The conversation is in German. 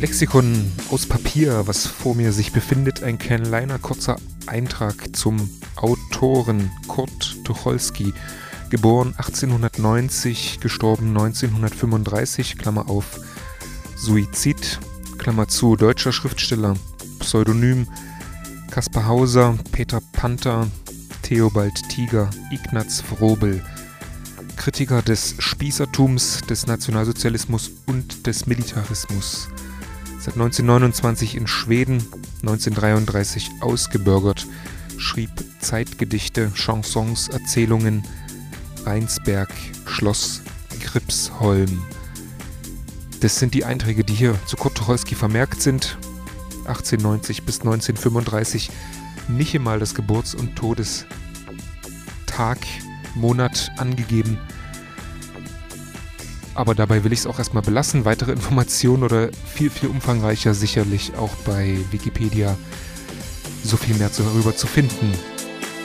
Lexikon aus Papier, was vor mir sich befindet, ein kleiner kurzer Eintrag zum Autoren Kurt Tucholsky, geboren 1890, gestorben 1935, Klammer auf, Suizid, Klammer zu, deutscher Schriftsteller, Pseudonym Kaspar Hauser, Peter Panther, Theobald Tiger, Ignaz Frobel, Kritiker des Spießertums, des Nationalsozialismus und des Militarismus. Seit 1929 in Schweden, 1933 ausgebürgert, schrieb Zeitgedichte, Chansons, Erzählungen, Rheinsberg, Schloss Gripsholm. Das sind die Einträge, die hier zu Kurt Tucholsky vermerkt sind. 1890 bis 1935 nicht einmal das Geburts- und Todestag, Monat angegeben. Aber dabei will ich es auch erstmal belassen. Weitere Informationen oder viel, viel umfangreicher sicherlich auch bei Wikipedia so viel mehr darüber zu finden.